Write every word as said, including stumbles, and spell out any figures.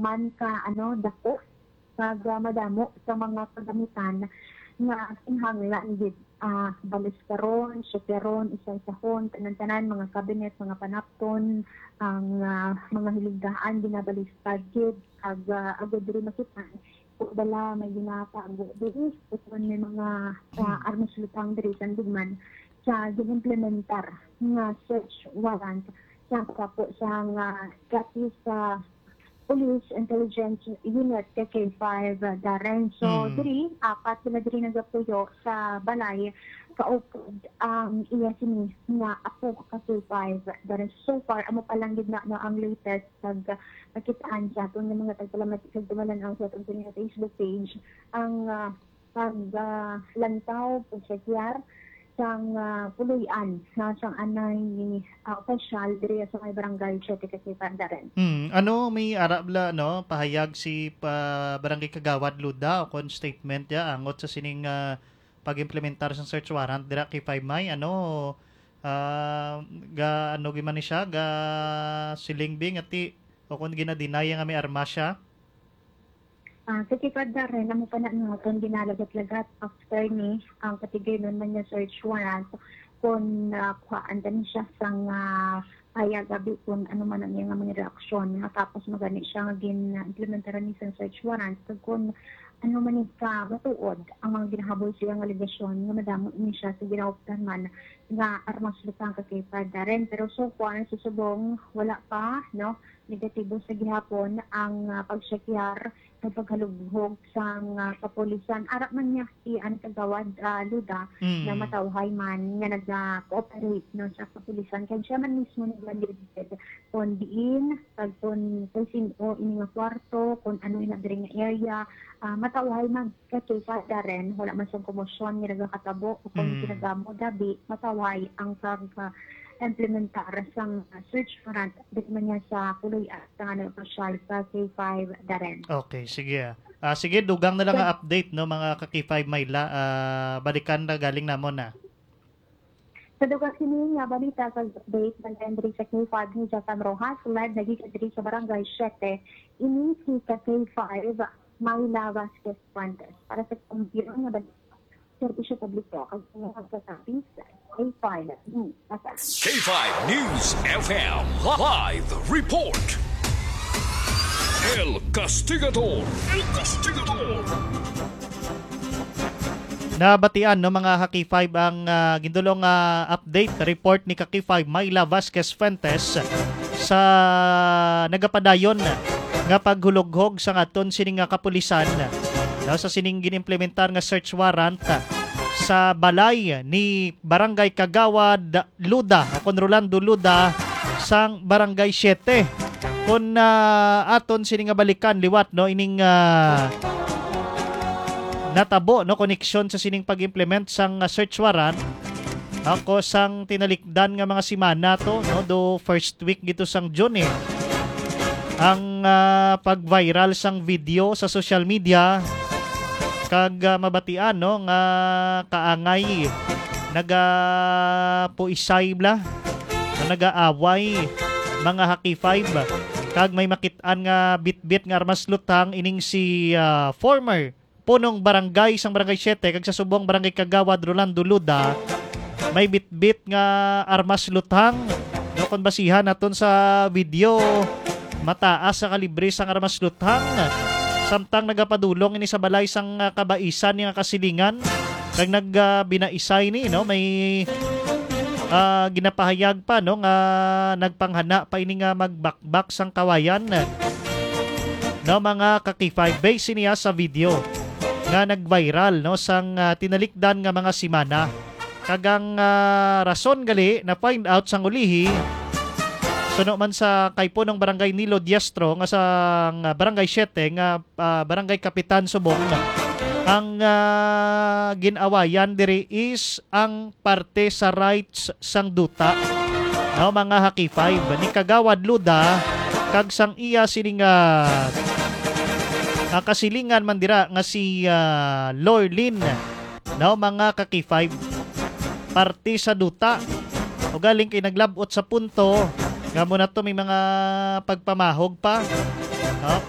man ka ano dako kag uh, madamo sa mga kagamitan nga kinahanglan gid uh, balis karon, syuperon, isay-sahon, tanan-tanan mga cabinet, mga panapton, ang uh, mga hiligdaan binabalistad gid kag uh, agad diri makita dala may ginapaago diri kung may mga uh, armas lutang diri sa digman sa ginimplementar nga search warrant sa kapo sa nga uh, sa Police Intelligence Unit K K five uh, Darren. So, mm. diri, apat sila diri nagapuyo sa balay kaupod ang um, iya sini nga ako ka K K five Darren. So far, amo pa lang gid na no, ang latest pag uh, nakitaan sa atong mga tagpalamatik sa dumalan ang sa atong Facebook page ang uh, pag uh, lantaw pagsakyar sang uh, puluyan na sang anay uh, official diri sa may barangay Siete kasi Pandaren. Hmm, ano may arabla no pahayag si pa barangay Kagawad Luda o kon statement ya angot sa sining uh, pag-implementar sa search warrant dira kay five May ano uh, ga ano giman ni siya ga silingbing ati o kon gina-deny nga may arma siya. Ah, uh, sa kipad rin, naman pa na nga kung ginalagat-lagat after ni ang katigay nun man niya search warrant kung uh, kuhaan din siya sang uh, payag gabi kung ano man ang iyang mga reaksyon tapos magani siya nga gin-implementaran ni sa search warrant so, kung ano man ka matuod ang mga ginahabol siya nga aligasyon nga madamo ni siya sa ginauptan man nga armas lutang kay Padaren pero so far sa subong wala pa no negatibo sa gihapon ang uh, pagsakyar ng paghalughog sa uh, kapulisan. Arap man niya si ang Kagawad uh, Luda mm. na matawhay man nga nag-cooperate no, sa kapulisan. Kaya siya man mismo nag-landed kung diin, pag kung kung o ini nga kwarto, kung ano yung nagdaring area, uh, matawhay man. Kasi sa rin, wala man siyang komosyon, nga nagkakatabo, o kung mm. kinagamo dabi, matawhay ang pag uh, implementar sang uh, search warrant dito man niya sa puloy at sa ano official sa K five Darren. Okay, sige. Ah uh, sige, dugang na lang nga update no mga ka K five Mayla. Uh, balikan na galing namo na. Sa dugang sini nga balita sa update ng Dendri sa K five ni Jatan Rojas live naging diri sa barangay Siete. Ini si K five Mayla Vasquez Fuentes para sa kumpirma nga balita. Servisyo publiko ang magsasabi sa K five News F M. K five News F M Live Report. El Castigador. El Castigador. Nabatian no mga K five ang uh, gindulong uh, update report ni K five Mayla Vasquez Fuentes sa nagapadayon nga paghulughog sa aton sining nga kapulisan no, sa sining ginimplementar nga search warrant sa balay ni Barangay Kagawad Luda o kon Rolando Luda sang Barangay Siete kun uh, aton sining nga balikan liwat no ining uh, natabo no koneksyon sa sining pag-implement sang uh, search warrant ako sang tinalikdan nga mga simana to no do first week gito sang June eh ang uh, pag-viral sang video sa social media kag uh, mabatian no nga kaangay naga puisay bla nagaaway mga K five kag may makitaan nga bitbit nga armas lutang ining si uh, former punong barangay sang Barangay Siete kag sa subong Barangay Kagawad Rolando Luda may bitbit nga armas lutang no kon basihan naton sa video mataas sa kalibre sang armas lutang samtang nagapadulong ini sa balay sang uh, kabaisan nga kasilingan kag nagbinaisay uh, ni no may uh, ginapahayag pa no nga nagpanghana pa ini nga magbakbak sang kawayan no mga ka K five base niya sa video nga nagviral no sang uh, tinalikdan nga mga simana kagang uh, rason gali na find out sang ulihi suno man sa kay punong Barangay Nilo Diastro nga sa uh, Barangay Siete nga uh, Barangay Kapitan Subong ang uh, ginawayan diri is ang parte sa rights sang duta no mga K five ni Kagawad Luda kag sang iya sining uh, uh, kasilingan man dira nga si uh, Lorlin no mga K five parte sa duta o galing kay naglabot sa punto nga mo na to may mga pagpamahog pa. Okay.